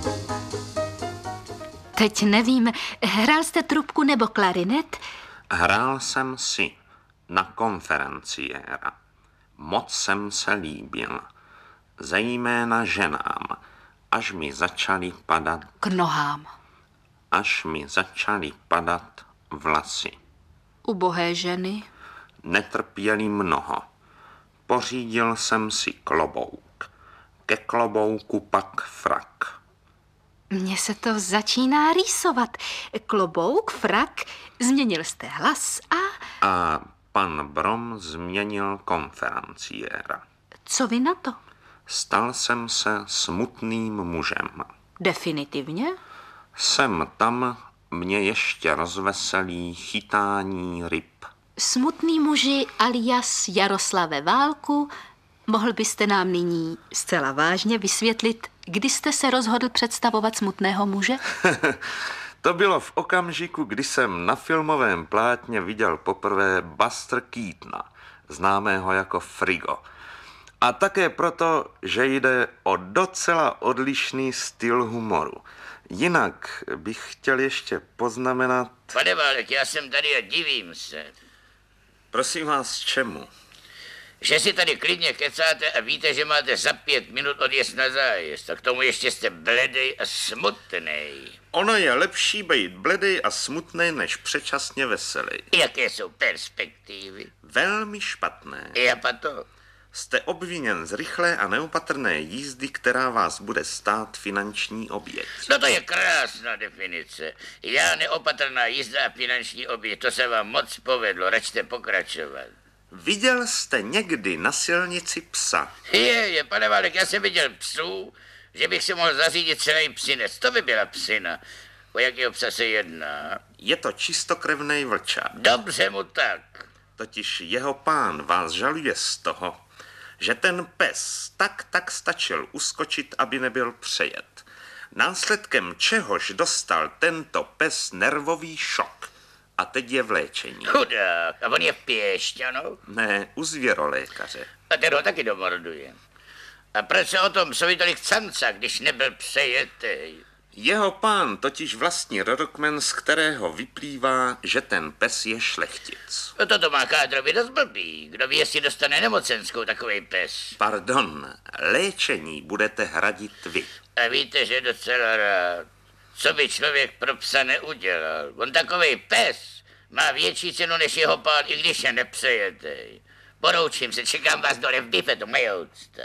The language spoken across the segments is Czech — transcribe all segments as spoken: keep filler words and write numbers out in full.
Teď nevím, hrál jste trubku nebo klarinet? Hrál jsem si na konferenciéra. Moc jsem se líbil, zejména ženám, až mi začaly padat... K nohám. Až mi začaly padat vlasy. Ubohé ženy? Netrpěli mnoho. Pořídil jsem si klobouk. Ke klobouku pak frak. Mně se to začíná rýsovat. Klobouk, frak, změnil jste hlas a... A pan Brom změnil konferenciéra. Co vy na to? Stal jsem se smutným mužem. Definitivně? Sem tam mě ještě rozveselí chytání ryb. Smutný muži alias Jaroslave Válku, mohl byste nám nyní zcela vážně vysvětlit, kdy jste se rozhodl představovat smutného muže? To bylo v okamžiku, kdy jsem na filmovém plátně viděl poprvé Buster Keatona, známého jako Frigo. A také proto, že jde o docela odlišný styl humoru. Jinak bych chtěl ještě poznamenat... Pane Válek, já jsem tady a divím se. Prosím vás, čemu? Že si tady klidně kecáte a víte, že máte za pět minut odjezd na zájezd. A k tomu ještě jste bledej a smutnej. Ono je lepší být bledej a smutnej, než předčasně veselý. Jaké jsou perspektivy? Velmi špatné. Já pato. Jste obviněn z rychlé a neopatrné jízdy, která vás bude stát finanční oběť. No to je krásná definice. Já neopatrná jízda a finanční oběť, to se vám moc povedlo, račte pokračovat. Viděl jste někdy na silnici psa? Je, je, pane Válek, já jsem viděl psů, že bych si mohl zařídit celý psinec. To by byla psina. O jakého psa se jedná? Je to čistokrevnej vlčák. Dobře mu tak. Totiž jeho pán vás žaluje z toho, že ten pes tak tak stačil uskočit, aby nebyl přejet. Následkem čehož dostal tento pes nervový šok. A teď je v léčení. Chudák, a on je v Piešťanoch? Ne, u zvěrolékaře. A ten ho taky domorduje. A proč se o tom psovi tolik canca, když nebyl přejetej? Jeho pán totiž vlastní rodokmen, z kterého vyplývá, že ten pes je šlechtic. No toto má kádrovi dost blbý. Kdo ví, jestli dostane nemocenskou takovej pes. Pardon, léčení budete hradit vy. A víte, že docela rád. Co by člověk pro psa neudělal? On takovej pes má větší cenu než jeho pán, i když je nepřejetej. Poroučím se, čekám vás dole v bifetu, majoucta.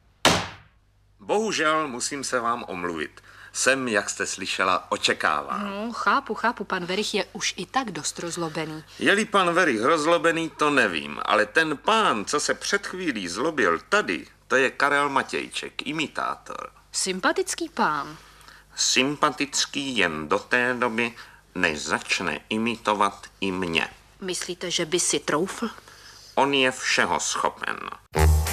Bohužel musím se vám omluvit. Jsem, jak jste slyšela, očekáván. No, chápu, chápu, pan Verich je už i tak dost rozlobený. Je-li pan Verich rozlobený, to nevím, ale ten pán, co se před chvílí zlobil tady, to je Karel Matějček, imitátor. Sympatický pán. Sympatický jen do té doby, než začne imitovat i mě. Myslíte, že by si troufl? On je všeho schopen.